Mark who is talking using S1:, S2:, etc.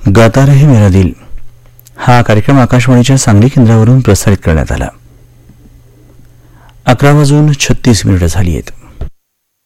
S1: गाता रहे मेरा दिल हा कार्यक्रम आकाशवाणीच्या सांगली केंद्रावरून प्रसारित करण्यात आला. 11:36 झाली आहेत.